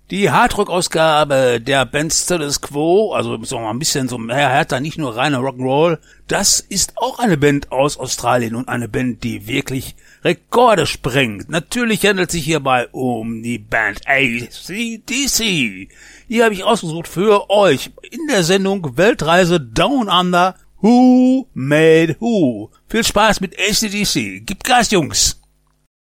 Die Hardrock-Ausgabe der Band Status Quo, also so ein bisschen so mehr härter, nicht nur reiner Rock'n'Roll, das ist auch eine Band aus Australien und eine Band, die wirklich Rekorde sprengt. Natürlich handelt es sich hierbei um die Band AC/DC. Die habe ich ausgesucht für euch in der Sendung Weltreise Down Under. Who Made Who? Viel Spaß mit AC/DC. Gib Gas, Jungs!